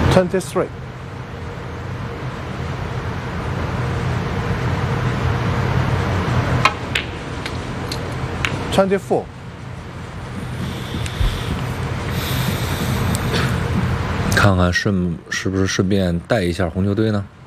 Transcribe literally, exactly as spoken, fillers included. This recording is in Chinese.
twenty-three, twenty-four, 看看顺是不是顺便带一下红球队呢？